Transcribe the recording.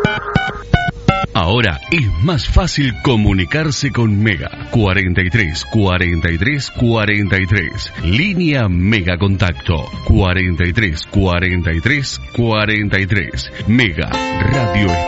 Ahora es más fácil comunicarse con Mega. 43 43 43. Línea Mega Contacto. 43 43 43. Mega Radio